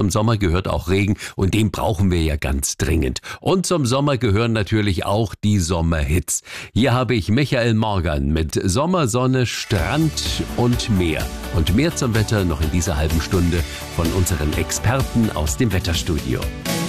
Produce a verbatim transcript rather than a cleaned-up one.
zum Sommer gehört auch Regen und den brauchen wir ja ganz dringend. Und zum Sommer gehören natürlich auch die Sommerhits. Hier habe ich Michael Morgan mit Sommer, Sonne, Strand und Meer. Und mehr zum Wetter noch in dieser halben Stunde von unseren Experten aus dem Wetterstudio.